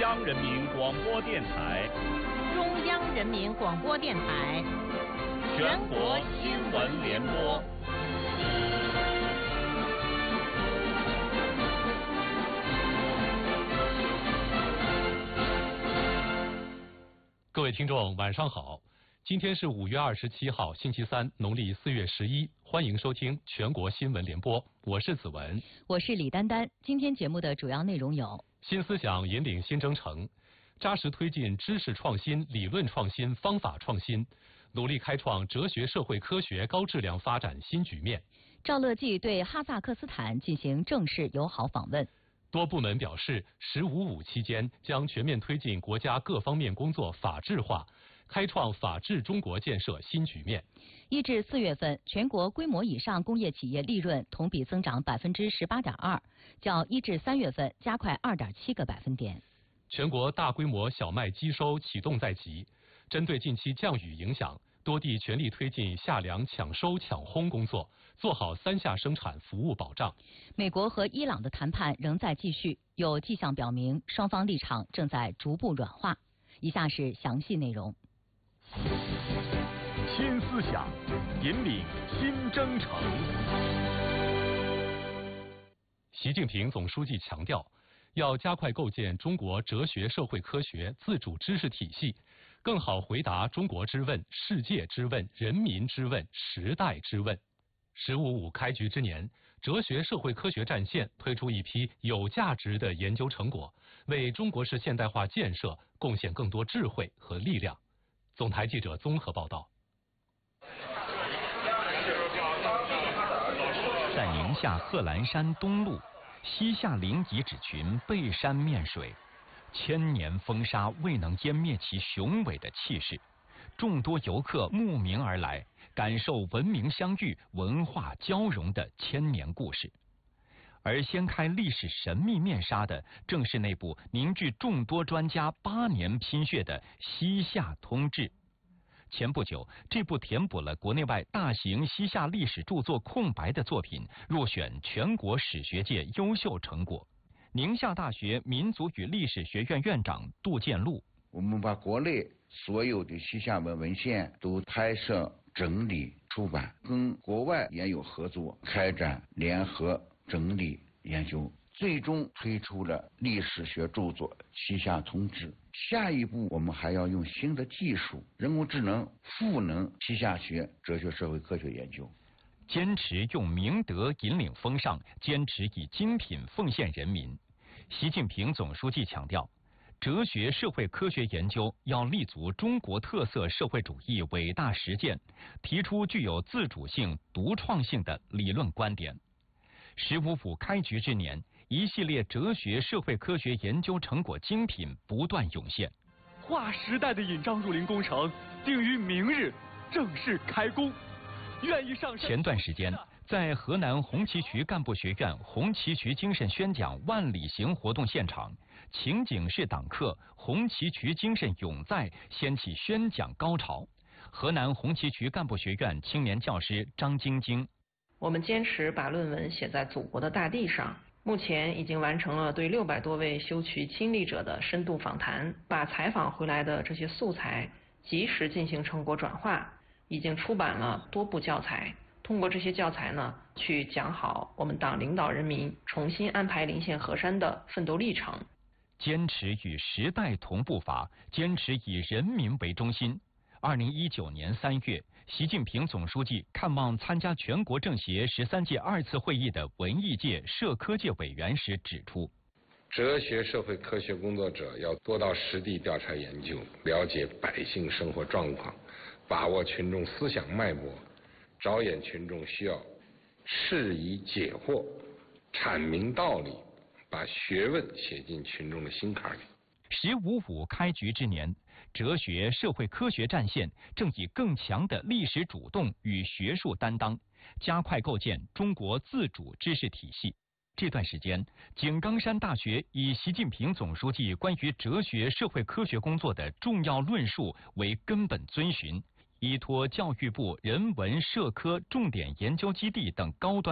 央人民广播电台， 中央人民广播电台， 全国新闻联播。 各位听众，晚上好！今天是5月27号，星期三，农历4月11。欢迎收听全国新闻联播，我是子文， 我是李丹丹。今天节目的主要内容有： 新思想引领新征程，扎实推进知识创新、理论创新、方法创新，努力开创哲学社会科学高质量发展新局面。 赵乐际对哈萨克斯坦进行正式友好访问。 多部门表示，“15+5”期间将全面推进国家各方面工作法治化，开创法治中国建设新局面。 1至4月份，全国规模以上工业企业利润同比增长18.2%，较1至3月份加快2.7个百分点。 全国大规模小麦机收启动在即，针对近期降雨影响，多地全力推进夏粮抢收抢烘工作，做好3下生产服务保障。 美国和伊朗的谈判仍在继续，有迹象表明双方立场正在逐步软化。以下是详细内容。 新思想引领新征程。 习近平总书记强调，要加快构建中国哲学社会科学自主知识体系，更好回答中国之问、世界之问、人民之问、时代之问。“15+5”开局之年，哲学社会科学战线推出一批有价值的研究成果，为中国式现代化建设贡献更多智慧和力量。总台记者综合报道。 在宁夏贺兰山东麓，西夏陵遗址群背山面水，千年风沙未能湮灭其雄伟的气势。众多游客慕名而来，感受文明相遇、文化交融的千年故事。而掀开历史神秘面纱的，正是那部凝聚众多专家8年拼血的《西夏通志》。前不久，这部填补了国内外大型西夏历史著作空白的作品，入选全国史学界优秀成果。宁夏大学民族与历史学院院长杜建禄： 我们把国内所有的西夏文文献都拍摄、整理、出版，跟国外也有合作，开展联合整理研究，最终推出了历史学著作《西夏通志》。下一步，我们还要用新的技术，人工智能赋能西夏学哲学社会科学研究。 坚持用明德引领风尚，坚持以精品奉献人民。习近平总书记强调，哲学社会科学研究要立足中国特色社会主义伟大实践，提出具有自主性、独创性的理论观点。“15+5”开局之年，一系列哲学社会科学研究成果精品不断涌现。 划时代的引章入林工程定于明日正式开工。愿意上山。 前段时间，在河南红旗渠干部学院红旗渠精神宣讲万里行活动现场，情景式党课《红旗渠精神永在》掀起宣讲高潮。河南红旗渠干部学院青年教师张晶晶： 我们坚持把论文写在祖国的大地上，目前已经完成了对600多位修渠亲历者的深度访谈，把采访回来的这些素材及时进行成果转化，已经出版了多部教材。通过这些教材呢，去讲好我们党领导人民重新安排临县河山的奋斗历程。 坚持与时代同步伐，坚持以人民为中心。2019年3月，习近平总书记看望参加全国政协13届2次会议的文艺界、社科界委员时指出， 哲学社会科学工作者要多到实地调查研究，了解百姓生活状况，把握群众思想脉搏，着眼群众需要，释疑解惑，阐明道理，把学问写进群众的心坎里。 “15+5”开局之年，哲学社会科学战线正以更强的历史主动与学术担当，加快构建中国自主知识体系。这段时间，井冈山大学以习近平总书记关于哲学社会科学工作的重要论述为根本遵循，依托教育部人文社科重点研究基地等高端